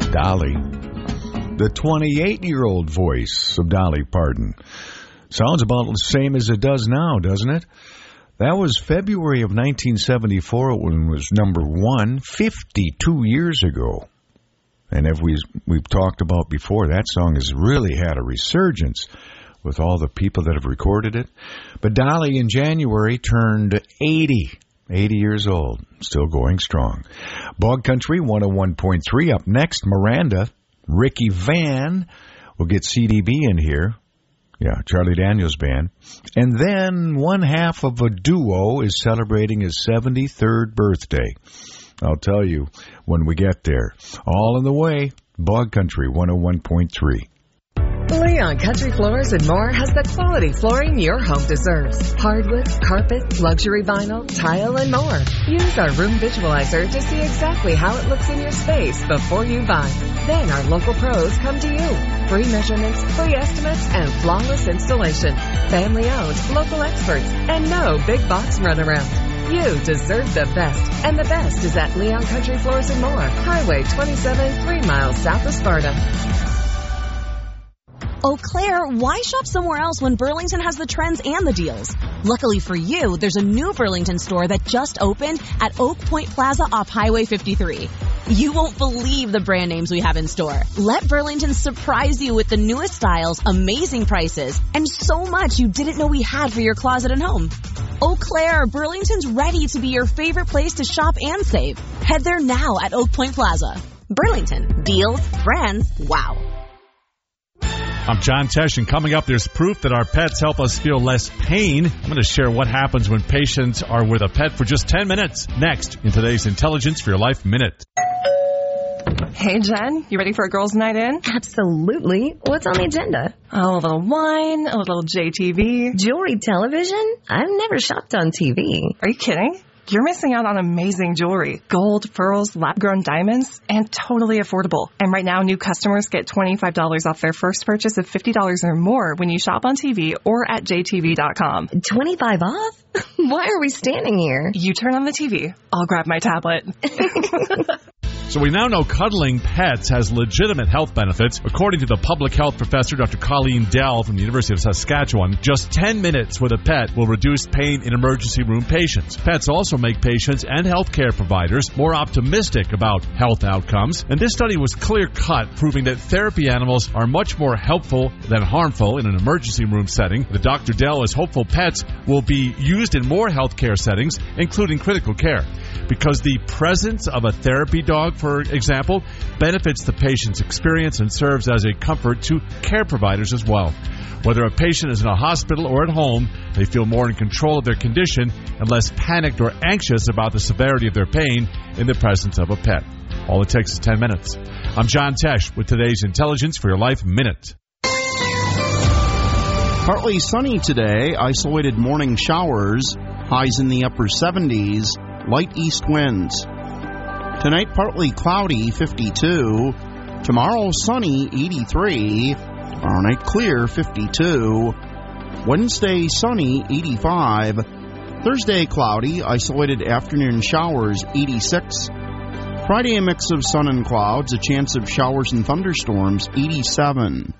Dolly. The 28-year-old voice of Dolly Parton. Sounds about the same as it does now, doesn't it? That was February of 1974 when it was number one, 52 years ago. And as we've talked about before, that song has really had a resurgence with all the people that have recorded it. But Dolly in January turned 80 years old, still going strong. Bog Country 101.3 up next. Miranda, Ricky Van will get CDB in here. Yeah, Charlie Daniels Band. And then one half of a duo is celebrating his 73rd birthday. I'll tell you when we get there. All in the way, Bog Country 101.3. Leon Country Floors and More has the quality flooring your home deserves. Hardwood, carpet, luxury vinyl, tile, and more. Use our room visualizer to see exactly how it looks in your space before you buy. Then our local pros come to you. Free measurements, free estimates, and flawless installation. Family owned, local experts, and no big box runaround. You deserve the best, and the best is at Leon Country Floors and More, Highway 27, 3 miles south of Sparta. Eau Claire, why shop somewhere else when Burlington has the trends and the deals? Luckily for you, there's a new Burlington store that just opened at Oak Point Plaza off Highway 53. You won't believe the brand names we have in store. Let Burlington surprise you with the newest styles, amazing prices, and so much you didn't know we had for your closet and home. Eau Claire, Burlington's ready to be your favorite place to shop and save. Head there now at Oak Point Plaza. Burlington, deals, brands, wow. I'm John Tesh, and coming up, there's proof that our pets help us feel less pain. I'm going to share what happens when patients are with a pet for just 10 minutes. Next, in today's Intelligence for Your Life Minute. Hey, Jen, you ready for a girls' night in? Absolutely. What's on the agenda? Oh, a little wine, a little JTV. Jewelry television? I've never shopped on TV. Are you kidding? You're missing out on amazing jewelry. Gold, pearls, lab-grown diamonds, and totally affordable. And right now, new customers get $25 off their first purchase of $50 or more when you shop on TV or at jtv.com. 25 off? Why are we standing here? You turn on the TV. I'll grab my tablet. So we now know cuddling pets has legitimate health benefits. According to the public health professor, Dr. Colleen Dell from the University of Saskatchewan, just 10 minutes with a pet will reduce pain in emergency room patients. Pets also make patients and healthcare providers more optimistic about health outcomes. And this study was clear-cut, proving that therapy animals are much more helpful than harmful in an emergency room setting. The Dr. Dell is hopeful pets will be used in more healthcare settings, including critical care, because the presence of a therapy dog, for example, benefits the patient's experience and serves as a comfort to care providers as well. Whether a patient is in a hospital or at home, they feel more in control of their condition and less panicked or anxious about the severity of their pain in the presence of a pet. All it takes is 10 minutes. I'm John Tesh with today's Intelligence for Your Life Minute. Partly sunny today, isolated morning showers, highs in the upper 70s, light east winds. Tonight, partly cloudy, 52. Tomorrow, sunny, 83. Tomorrow night, clear, 52. Wednesday, sunny, 85. Thursday, cloudy, isolated afternoon showers, 86. Friday, a mix of sun and clouds, a chance of showers and thunderstorms, 87.